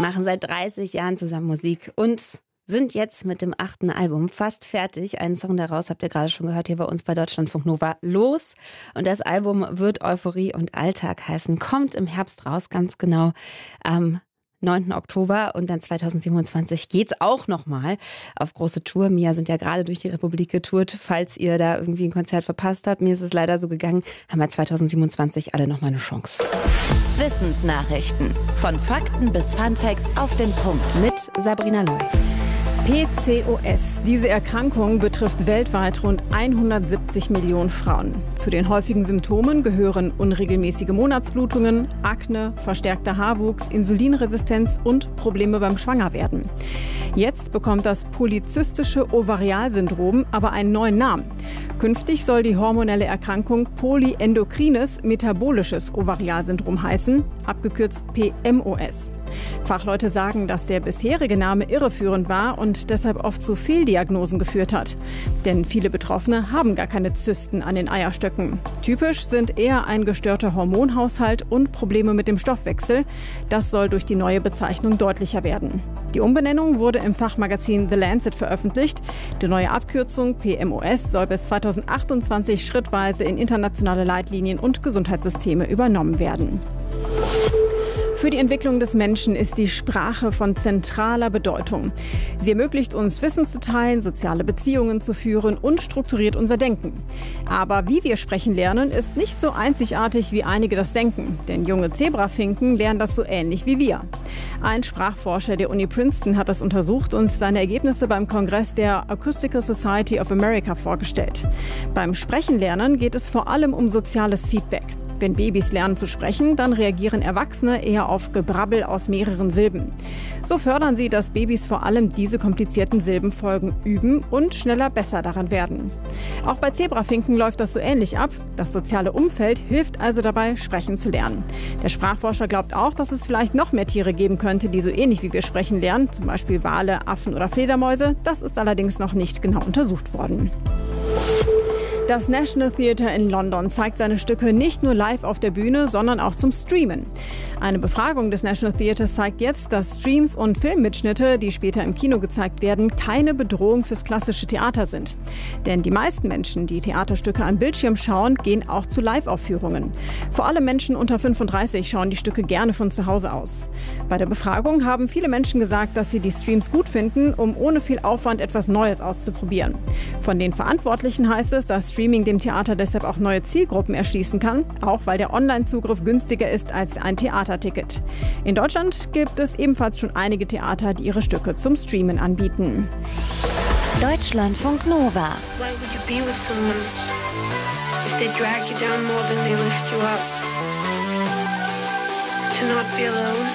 machen seit 30 Jahren zusammen Musik und sind jetzt mit dem 8. Album fast fertig. Einen Song daraus habt ihr gerade schon gehört hier bei uns bei Deutschlandfunk Nova, Los. Und das Album wird Euphorie und Alltag heißen. Kommt im Herbst raus, ganz genau am 9. Oktober. Und dann 2027 geht's auch nochmal auf große Tour. Mia sind ja gerade durch die Republik getourt. Falls ihr da irgendwie ein Konzert verpasst habt, mir ist es leider so gegangen, haben wir 2027 alle nochmal eine Chance. Wissensnachrichten. Von Fakten bis Funfacts auf den Punkt. Mit Sabrina Loy. PCOS. Diese Erkrankung betrifft weltweit rund 170 Millionen Frauen. Zu den häufigen Symptomen gehören unregelmäßige Monatsblutungen, Akne, verstärkter Haarwuchs, Insulinresistenz und Probleme beim Schwangerwerden. Jetzt bekommt das polyzystische Ovarialsyndrom aber einen neuen Namen. Künftig soll die hormonelle Erkrankung polyendokrines metabolisches Ovarialsyndrom heißen, abgekürzt PMOS. Fachleute sagen, dass der bisherige Name irreführend war und deshalb oft zu Fehldiagnosen geführt hat. Denn viele Betroffene haben gar keine Zysten an den Eierstöcken. Typisch sind eher ein gestörter Hormonhaushalt und Probleme mit dem Stoffwechsel. Das soll durch die neue Bezeichnung deutlicher werden. Die Umbenennung wurde im Fachmagazin The Lancet veröffentlicht. Die neue Abkürzung PMOS soll bis 2028 schrittweise in internationale Leitlinien und Gesundheitssysteme übernommen werden. Für die Entwicklung des Menschen ist die Sprache von zentraler Bedeutung. Sie ermöglicht uns, Wissen zu teilen, soziale Beziehungen zu führen und strukturiert unser Denken. Aber wie wir sprechen lernen, ist nicht so einzigartig, wie einige das denken. Denn junge Zebrafinken lernen das so ähnlich wie wir. Ein Sprachforscher der Uni Princeton hat das untersucht und seine Ergebnisse beim Kongress der Acoustical Society of America vorgestellt. Beim Sprechenlernen geht es vor allem um soziales Feedback. Wenn Babys lernen zu sprechen, dann reagieren Erwachsene eher auf Gebrabbel aus mehreren Silben. So fördern sie, dass Babys vor allem diese komplizierten Silbenfolgen üben und schneller besser daran werden. Auch bei Zebrafinken läuft das so ähnlich ab. Das soziale Umfeld hilft also dabei, sprechen zu lernen. Der Sprachforscher glaubt auch, dass es vielleicht noch mehr Tiere geben könnte, die so ähnlich wie wir sprechen lernen, zum Beispiel Wale, Affen oder Fledermäuse. Das ist allerdings noch nicht genau untersucht worden. Das National Theatre in London zeigt seine Stücke nicht nur live auf der Bühne, sondern auch zum Streamen. Eine Befragung des National Theatres zeigt jetzt, dass Streams und Filmmitschnitte, die später im Kino gezeigt werden, keine Bedrohung fürs klassische Theater sind. Denn die meisten Menschen, die Theaterstücke am Bildschirm schauen, gehen auch zu Live-Aufführungen. Vor allem Menschen unter 35 schauen die Stücke gerne von zu Hause aus. Bei der Befragung haben viele Menschen gesagt, dass sie die Streams gut finden, um ohne viel Aufwand etwas Neues auszuprobieren. Von den Verantwortlichen heißt es, dass Streaming dem Theater deshalb auch neue Zielgruppen erschließen kann, auch weil der Online-Zugriff günstiger ist als ein Theaterticket. In Deutschland gibt es ebenfalls schon einige Theater, die ihre Stücke zum Streamen anbieten. Deutschlandfunk Nova. Why would you be with someone if they drag you down more than they lift you up? To not be alone.